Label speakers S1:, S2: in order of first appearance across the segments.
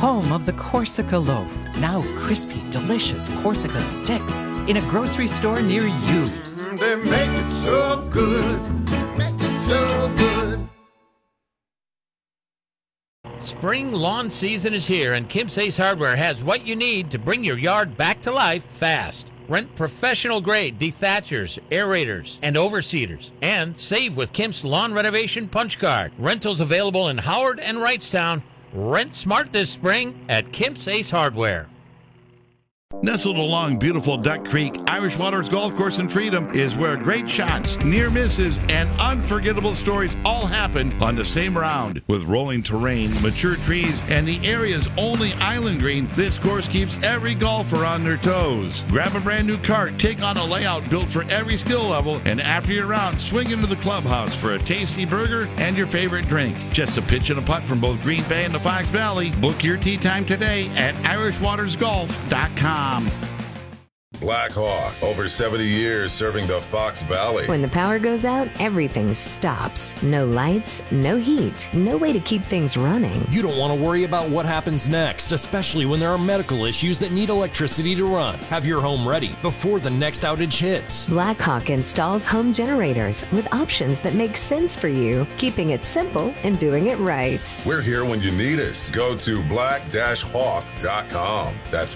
S1: home of the Corsica loaf. Now crispy, delicious Corsica sticks in a grocery store near you.
S2: They make it so good, make it so good.
S3: Spring lawn season is here, and Kim's Ace Hardware has what you need to bring your yard back to life fast. Rent professional-grade dethatchers, aerators, and overseeders. And save with Kim's Lawn Renovation Punch Card. Rentals available in Howard and Wrightstown. Rent smart this spring at Kim's Ace Hardware.
S4: Nestled along beautiful Duck Creek, Irish Waters Golf Course in Freedom is where great shots, near misses, and unforgettable stories all happen on the same round. With rolling terrain, mature trees, and the area's only island green, this course keeps every golfer on their toes. Grab a brand new cart, take on a layout built for every skill level, and after your round, swing into the clubhouse for a tasty burger and your favorite drink. Just a pitch and a putt from both Green Bay and the Fox Valley. Book your tee time today at irishwatersgolf.com.
S2: Black Hawk, over 70 years serving the Fox Valley.
S5: When the power goes out, everything stops. No lights, no heat, no way to keep things running.
S6: You don't want to worry about what happens next, especially when there are medical issues that need electricity to run. Have your home ready before the next outage hits.
S5: Black Hawk installs home generators with options that make sense for you, keeping it simple and doing it right.
S2: We're here when you need us. Go to black-hawk.com. That's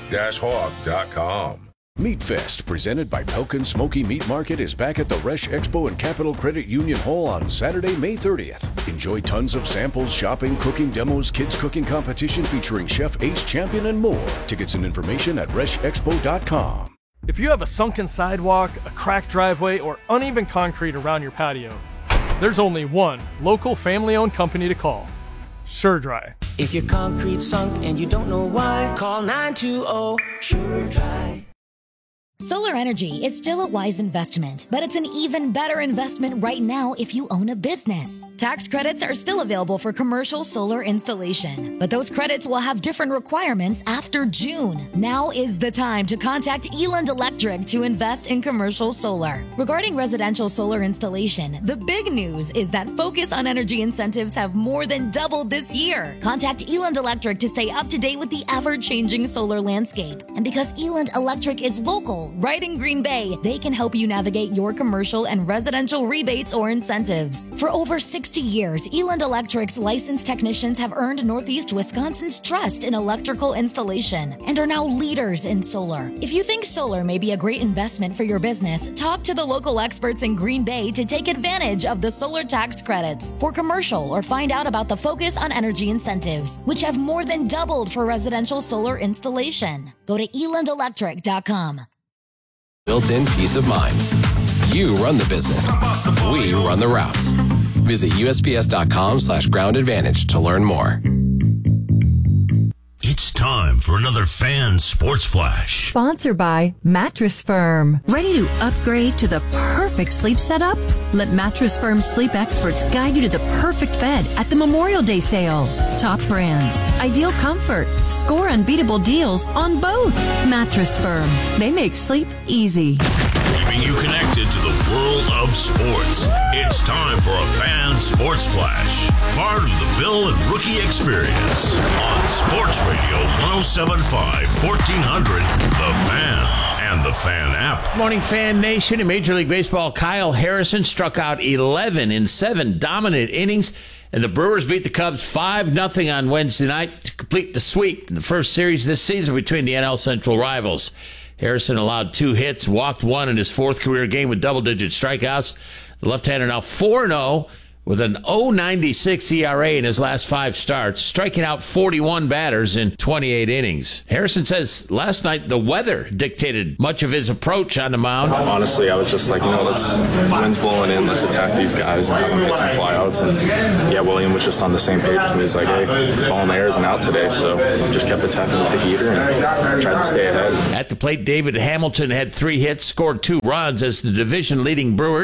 S2: black-hawk.com.
S7: Meat Fest, presented by Pelkin Smoky Meat Market, is back at the Resch Expo and Capital Credit Union Hall on Saturday, May 30th. Enjoy tons of samples, shopping, cooking demos, kids cooking competition featuring Chef Ace Champion, and more. Tickets and information at reschexpo.com.
S8: If you have a sunken sidewalk, a cracked driveway, or uneven concrete around your patio, there's only one local family-owned company to call. SureDry.
S9: If your concrete's sunk and you don't know why, call 920 SureDry.
S10: Solar energy is still a wise investment, but it's an even better investment right now if you own a business. Tax credits are still available for commercial solar installation, but those credits will have different requirements after June. Now is the time to contact Eland Electric to invest in commercial solar. Regarding residential solar installation, the big news is that Focus on Energy incentives have more than doubled this year. Contact Eland Electric to stay up to date with the ever-changing solar landscape. And because Eland Electric is local, right in Green Bay, they can help you navigate your commercial and residential rebates or incentives. For over 60 years, Eland Electric's licensed technicians have earned Northeast Wisconsin's trust in electrical installation and are now leaders in solar. If you think solar may be a great investment for your business, talk to the local experts in Green Bay to take advantage of the solar tax credits for commercial, or find out about the Focus on Energy incentives, which have more than doubled for residential solar installation. Go to elandelectric.com.
S11: Built-in peace of mind. You run the business. We run the routes. Visit USPS.com/Ground Advantage to learn more.
S12: It's time for another Fan Sports Flash.
S13: Sponsored by Mattress Firm. Ready to upgrade to the perfect sleep setup? Let Mattress Firm sleep experts guide you to the perfect bed at the Memorial Day sale. Top brands, ideal comfort, score unbeatable deals on both. Mattress Firm. They make sleep easy.
S12: Keeping you connected to the world of sports. It's time for a Fan Sports Flash. Part of the Bill and Rookie Experience on Sports Radio 107.5, 1400, The Fan, and the Fan app.
S3: Morning, Fan Nation. In Major League Baseball, Kyle Harrison struck out 11 in 7 dominant innings, and the Brewers beat the Cubs 5-0 on Wednesday night to complete the sweep in the first series this season between the NL Central rivals. Harrison allowed 2 hits, walked 1 in his 4th career game with double-digit strikeouts. The left-hander now 4-0 with an 0.96 ERA in his last 5 starts, striking out 41 batters in 28 innings. Harrison says last night the weather dictated much of his approach on the mound.
S14: Honestly, I was just like, wind's blowing in, let's attack these guys and have them hit some flyouts. And yeah, William was just on the same page with me. He's like, hey, ball in the air isn't out today, so just kept attacking with the heater and tried to stay ahead.
S3: At the plate, David Hamilton had 3 hits, scored 2 runs as the division-leading Brewers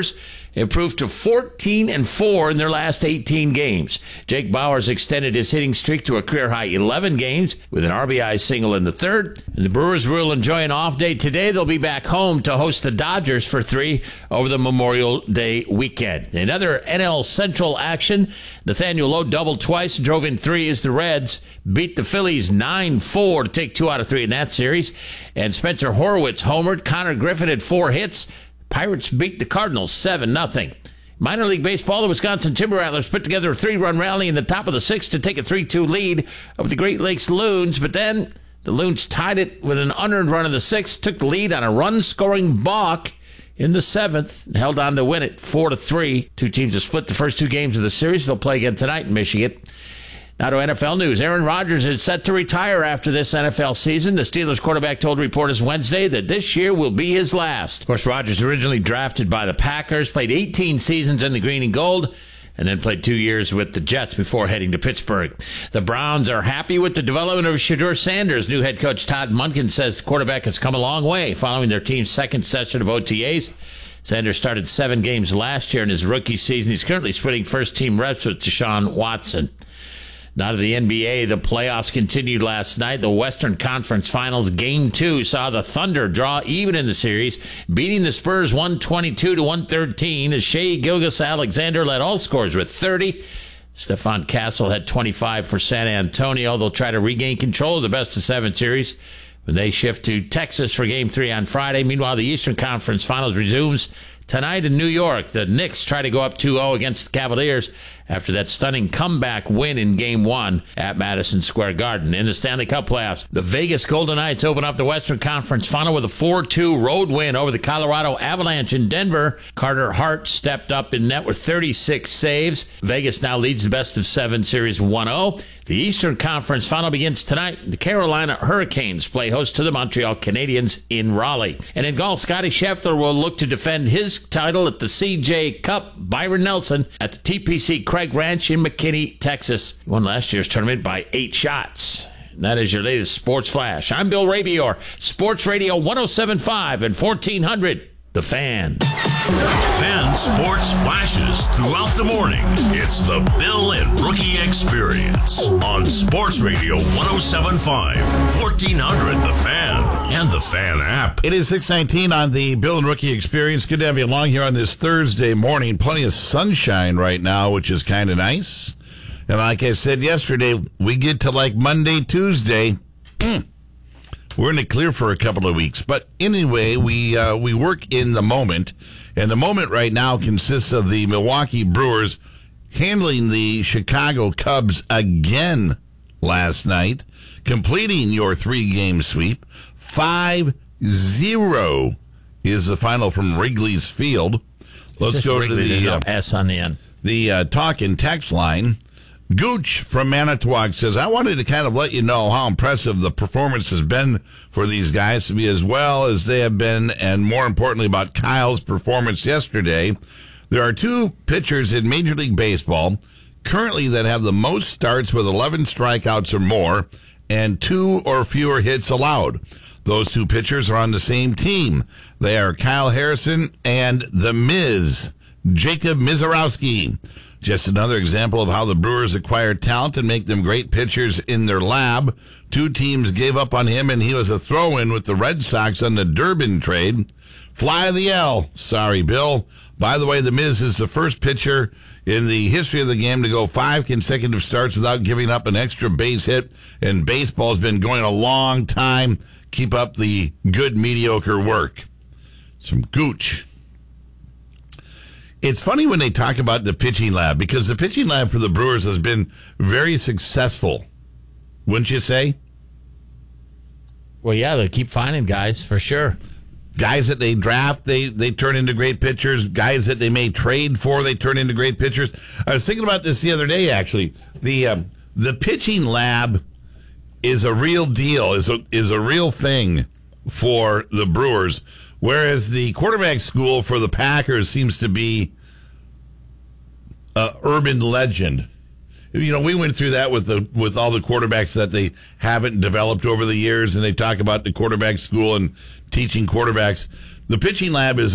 S3: improved to 14-4 in their last 18 games. Jake Bauers extended his hitting streak to a career-high 11 games with an RBI single in the third. And the Brewers will enjoy an off day today. They'll be back home to host the Dodgers for 3 over the Memorial Day weekend. Another NL Central action. Nathaniel Lowe doubled twice and drove in 3 as the Reds beat the Phillies 9-4 to take 2 out of 3 in that series. And Spencer Horwitz homered. Connor Griffin had 4 hits. Pirates beat the Cardinals 7-0. Minor League Baseball, the Wisconsin Timber Rattlers put together a 3-run rally in the top of the 6th to take a 3-2 lead over the Great Lakes Loons, but then the Loons tied it with an unearned run in the 6th, took the lead on a run-scoring balk in the 7th, and held on to win it 4-3. Two teams have split the first 2 games of the series. They'll play again tonight in Michigan. Now to NFL news. Aaron Rodgers is set to retire after this NFL season. The Steelers quarterback told reporters Wednesday that this year will be his last. Of course, Rodgers originally drafted by the Packers, played 18 seasons in the green and gold, and then played 2 years with the Jets before heading to Pittsburgh. The Browns are happy with the development of Shedeur Sanders. New head coach Todd Monken says the quarterback has come a long way following their team's second session of OTAs. Sanders started 7 games last year in his rookie season. He's currently splitting first-team reps with Deshaun Watson. Now to the NBA, the playoffs continued last night. The Western Conference Finals Game 2 saw the Thunder draw even in the series, beating the Spurs 122-113 as Shai Gilgeous-Alexander led all scorers with 30. Stephon Castle had 25 for San Antonio. They'll try to regain control of the best-of-7 series when they shift to Texas for Game 3 on Friday. Meanwhile, the Eastern Conference Finals resumes tonight in New York. The Knicks try to go up 2-0 against the Cavaliers after that stunning comeback win in Game 1 at Madison Square Garden. In the Stanley Cup playoffs, the Vegas Golden Knights open up the Western Conference Final with a 4-2 road win over the Colorado Avalanche in Denver. Carter Hart stepped up in net with 36 saves. Vegas now leads the best-of-7 series 1-0. The Eastern Conference Final begins tonight. The Carolina Hurricanes play host to the Montreal Canadiens in Raleigh. And in golf, Scottie Scheffler will look to defend his title at the CJ Cup. Byron Nelson at the TPC Craig Ranch in McKinney, Texas. He won last year's tournament by 8 shots. And that is your latest Sports Flash. I'm Bill Rabior, Sports Radio 107.5 and 1400. The Fan.
S12: Fan Sports Flashes throughout the morning. It's the Bill and Rookie Experience on Sports Radio 107.5, 1400 The Fan, and the Fan app.
S4: It is 6:19 on the Bill and Rookie Experience. Good to have you along here on this Thursday morning. Plenty of sunshine right now, which is kind of nice. And like I said yesterday, we get to like Monday, Tuesday. We're in the clear for a couple of weeks. But anyway, we work in the moment. And the moment right now consists of the Milwaukee Brewers handling the Chicago Cubs again last night, completing your 3-game sweep. 5-0 is the final from Wrigley's Field. Let's go to the
S3: S on the end.
S4: The talk and text line. Gooch from Manitowoc says, I wanted to kind of let you know how impressive the performance has been for these guys to be as well as they have been, and more importantly about Kyle's performance yesterday. There are 2 pitchers in Major League Baseball currently that have the most starts with 11 strikeouts or more and 2 or fewer hits allowed. Those 2 pitchers are on the same team. They are Kyle Harrison and the Miz, Jacob Mizorowski. Just another example of how the Brewers acquire talent and make them great pitchers in their lab. 2 teams gave up on him, and he was a throw-in with the Red Sox on the Durbin trade. Fly the L. Sorry, Bill. By the way, the Miz is the first pitcher in the history of the game to go 5 consecutive starts without giving up an extra base hit, and baseball's been going a long time. Keep up the good, mediocre work. Some Gooch. It's funny when they talk about the pitching lab, because the pitching lab for the Brewers has been very successful, wouldn't you say?
S3: Well, yeah, they keep finding guys, for sure.
S4: Guys that they draft, they turn into great pitchers. Guys that they may trade for, they turn into great pitchers. I was thinking about this the other day, actually. The pitching lab is a real deal, is a real thing for the Brewers. Whereas the quarterback school for the Packers seems to be an urban legend. You know, we went through that with all the quarterbacks that they haven't developed over the years, and they talk about the quarterback school and teaching quarterbacks. The pitching lab is